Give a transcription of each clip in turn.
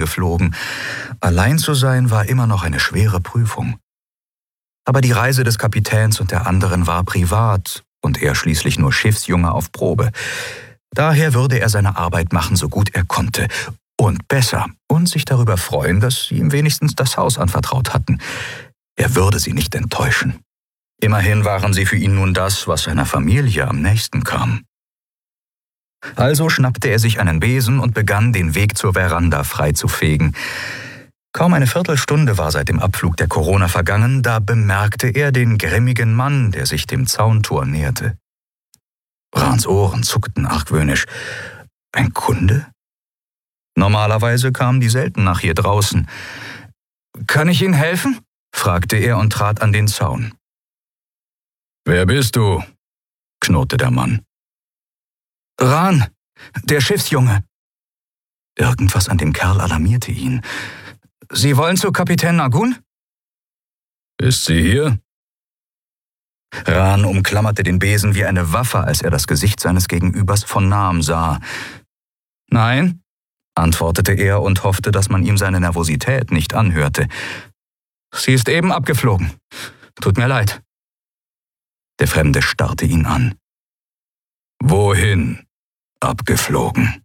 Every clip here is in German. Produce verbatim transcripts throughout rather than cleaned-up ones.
geflogen. Allein zu sein war immer noch eine schwere Prüfung. Aber die Reise des Kapitäns und der anderen war privat und er schließlich nur Schiffsjunge auf Probe. Daher würde er seine Arbeit machen, so gut er konnte. Und besser. Und sich darüber freuen, dass sie ihm wenigstens das Haus anvertraut hatten. Er würde sie nicht enttäuschen. Immerhin waren sie für ihn nun das, was seiner Familie am nächsten kam. Also schnappte er sich einen Besen und begann, den Weg zur Veranda freizufegen. Kaum eine Viertelstunde war seit dem Abflug der Corona vergangen, da bemerkte er den grimmigen Mann, der sich dem Zauntor näherte. Rans Ohren zuckten argwöhnisch. Ein Kunde? Normalerweise kamen die selten nach hier draußen. »Kann ich Ihnen helfen?« fragte er und trat an den Zaun. »Wer bist du?« knurrte der Mann. »Ran, der Schiffsjunge.« Irgendwas an dem Kerl alarmierte ihn. »Sie wollen zu Kapitän Nagun?« »Ist sie hier?« Ran umklammerte den Besen wie eine Waffe, als er das Gesicht seines Gegenübers von nahem sah. »Nein«, antwortete er und hoffte, dass man ihm seine Nervosität nicht anhörte. »Sie ist eben abgeflogen. Tut mir leid.« Der Fremde starrte ihn an. »Wohin abgeflogen?«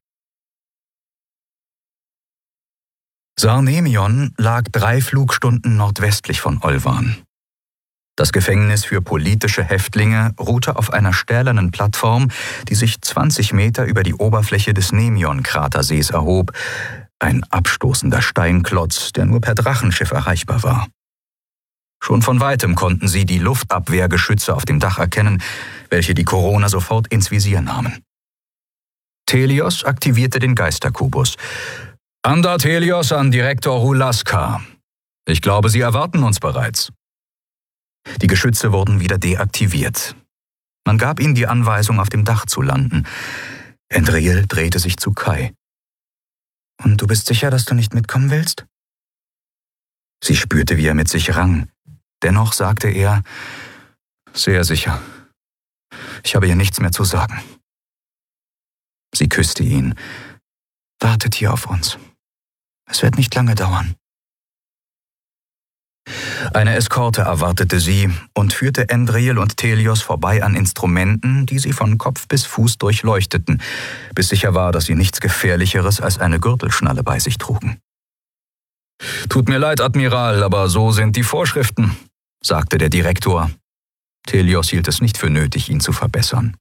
Sarnemion lag drei Flugstunden nordwestlich von Olvan. Das Gefängnis für politische Häftlinge ruhte auf einer stählernen Plattform, die sich zwanzig Meter über die Oberfläche des Nemion-Kratersees erhob, ein abstoßender Steinklotz, der nur per Drachenschiff erreichbar war. Schon von weitem konnten sie die Luftabwehrgeschütze auf dem Dach erkennen, welche die Corona sofort ins Visier nahmen. Telios aktivierte den Geisterkubus. »Anda Telios an Direktor Hulaska. Ich glaube, Sie erwarten uns bereits.« Die Geschütze wurden wieder deaktiviert. Man gab ihnen die Anweisung, auf dem Dach zu landen. Endriel drehte sich zu Kai. »Und du bist sicher, dass du nicht mitkommen willst?« Sie spürte, wie er mit sich rang. Dennoch sagte er, »Sehr sicher. Ich habe ihr nichts mehr zu sagen.« Sie küsste ihn. »Wartet hier auf uns. Es wird nicht lange dauern.« Eine Eskorte erwartete sie und führte Endriel und Telios vorbei an Instrumenten, die sie von Kopf bis Fuß durchleuchteten, bis sicher war, dass sie nichts Gefährlicheres als eine Gürtelschnalle bei sich trugen. »Tut mir leid, Admiral, aber so sind die Vorschriften«, sagte der Direktor. Telios hielt es nicht für nötig, ihn zu verbessern.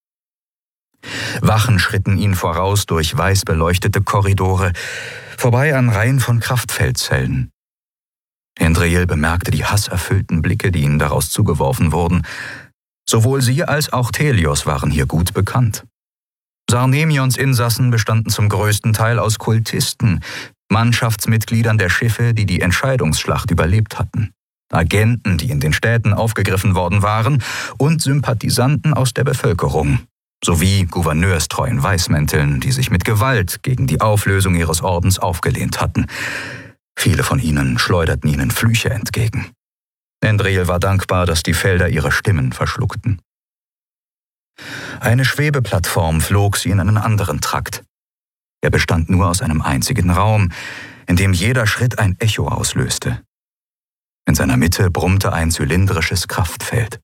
Wachen schritten ihn voraus durch weiß beleuchtete Korridore, vorbei an Reihen von Kraftfeldzellen. Endriel bemerkte die hasserfüllten Blicke, die ihnen daraus zugeworfen wurden. Sowohl sie als auch Telios waren hier gut bekannt. Sarnemions Insassen bestanden zum größten Teil aus Kultisten, Mannschaftsmitgliedern der Schiffe, die die Entscheidungsschlacht überlebt hatten, Agenten, die in den Städten aufgegriffen worden waren, und Sympathisanten aus der Bevölkerung, sowie gouverneurstreuen Weißmänteln, die sich mit Gewalt gegen die Auflösung ihres Ordens aufgelehnt hatten. Viele von ihnen schleuderten ihnen Flüche entgegen. Endriel war dankbar, dass die Felder ihre Stimmen verschluckten. Eine Schwebeplattform flog sie in einen anderen Trakt. Er bestand nur aus einem einzigen Raum, in dem jeder Schritt ein Echo auslöste. In seiner Mitte brummte ein zylindrisches Kraftfeld.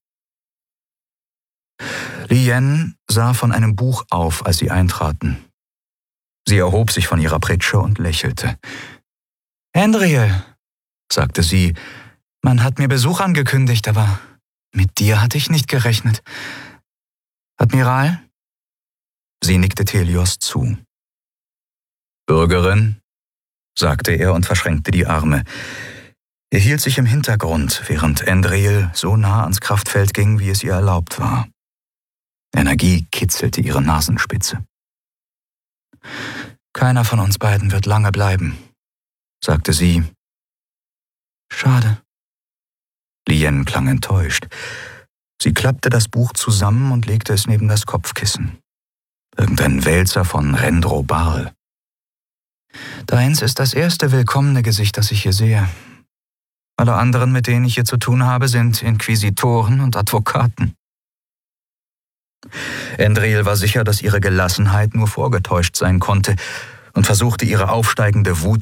Lien sah von einem Buch auf, als sie eintraten. Sie erhob sich von ihrer Pritsche und lächelte. »Endriel«, sagte sie, »man hat mir Besuch angekündigt, aber mit dir hatte ich nicht gerechnet. Admiral?« Sie nickte Telios zu. »Bürgerin?«, sagte er und verschränkte die Arme. Er hielt sich im Hintergrund, während Endriel so nah ans Kraftfeld ging, wie es ihr erlaubt war. Energie kitzelte ihre Nasenspitze. »Keiner von uns beiden wird lange bleiben«, sagte sie. »Schade.« Lien klang enttäuscht. Sie klappte das Buch zusammen und legte es neben das Kopfkissen. Irgendein Wälzer von Rendro Barl. »Deins ist das erste willkommene Gesicht, das ich hier sehe. Alle anderen, mit denen ich hier zu tun habe, sind Inquisitoren und Advokaten.« Endriel war sicher, dass ihre Gelassenheit nur vorgetäuscht sein konnte und versuchte, ihre aufsteigende Wut